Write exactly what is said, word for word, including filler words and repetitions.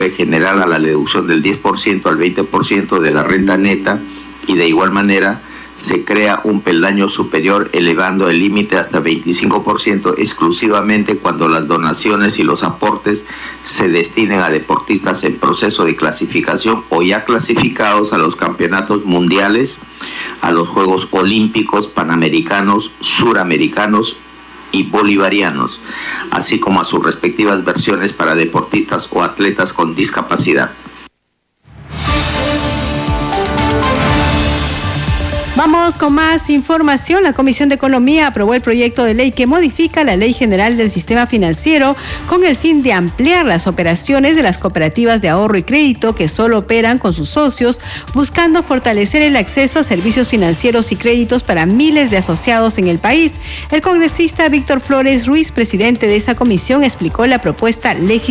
general a la deducción del diez por ciento al veinte por ciento de la renta neta, y de igual manera se crea un peldaño superior elevando el límite hasta veinticinco por ciento exclusivamente cuando las donaciones y los aportes se destinen a deportistas en proceso de clasificación o ya clasificados a los campeonatos mundiales, a los Juegos Olímpicos, Panamericanos, Suramericanos y Bolivarianos, así como a sus respectivas versiones para deportistas o atletas con discapacidad. Vamos con más información. La Comisión de Economía aprobó el proyecto de ley que modifica la Ley General del Sistema Financiero con el fin de ampliar las operaciones de las cooperativas de ahorro y crédito que solo operan con sus socios, buscando fortalecer el acceso a servicios financieros y créditos para miles de asociados en el país. El congresista Víctor Flores Ruiz, presidente de esa comisión, explicó la propuesta legislativa.